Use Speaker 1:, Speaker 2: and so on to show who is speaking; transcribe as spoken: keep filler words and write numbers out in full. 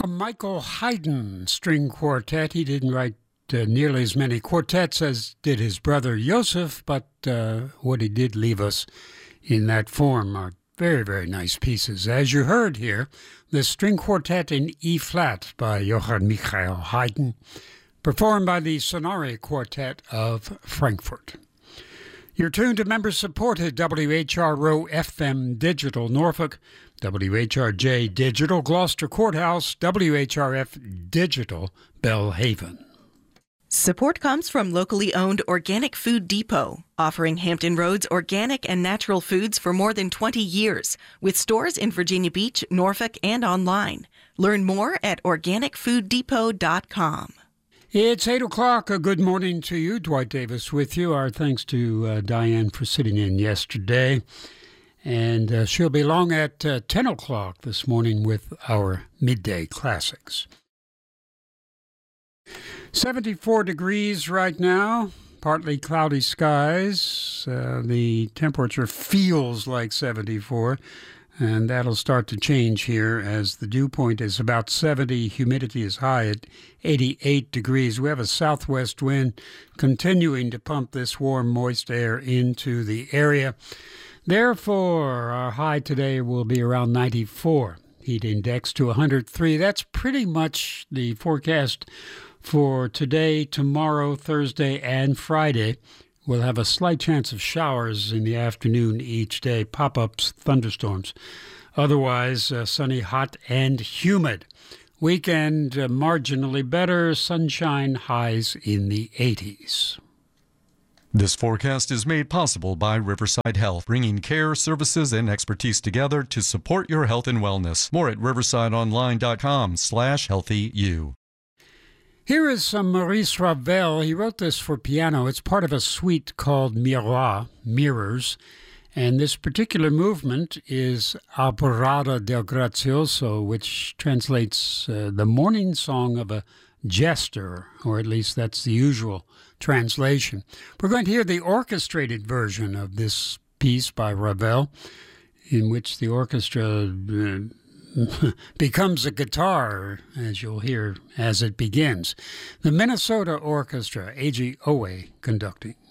Speaker 1: A Michael Haydn string quartet. He didn't write uh, nearly as many quartets as did his brother Joseph, but uh, what he did leave us in that form are very, very nice pieces. As you heard here, the string quartet in E-flat by Johann Michael Haydn, performed by the Sonare Quartet of Frankfurt. You're tuned to member-supported W H R O F M Digital Norfolk, W H R J Digital Gloucester Courthouse, W H R F Digital Bellhaven.
Speaker 2: Support comes from locally owned Organic Food Depot, offering Hampton Roads organic and natural foods for more than twenty years, with stores in Virginia Beach, Norfolk, and online. Learn more at organic food depot dot com.
Speaker 1: It's eight o'clock. A good morning to you. Dwight Davis with you. Our thanks to uh, Diane for sitting in yesterday. And uh, she'll be along at uh, ten o'clock this morning with our midday classics. seventy-four degrees right now, partly cloudy skies. Uh, the temperature feels like seventy-four. And that'll start to change here as the dew point is about seventy. Humidity is high at eighty-eight degrees. We have a southwest wind continuing to pump this warm, moist air into the area. Therefore, our high today will be around ninety-four. Heat index to one hundred three. That's pretty much the forecast for today, tomorrow, Thursday, and Friday. We'll have a slight chance of showers in the afternoon each day, pop-ups, thunderstorms. Otherwise, uh, sunny, hot, and humid. Weekend, uh, marginally better, sunshine, highs in the eighties.
Speaker 3: This forecast is made possible by Riverside Health, bringing care, services, and expertise together to support your health and wellness. More at riversideonline.com slash healthyu.
Speaker 1: Here is some Maurice Ravel. He wrote this for piano. It's part of a suite called Miroir, Mirrors. And this particular movement is Alborada del Grazioso, which translates uh, the morning song of a jester, or at least that's the usual translation. We're going to hear the orchestrated version of this piece by Ravel, in which the orchestra Uh, becomes a guitar, as you'll hear as it begins. The Minnesota Orchestra, A G Owe conducting.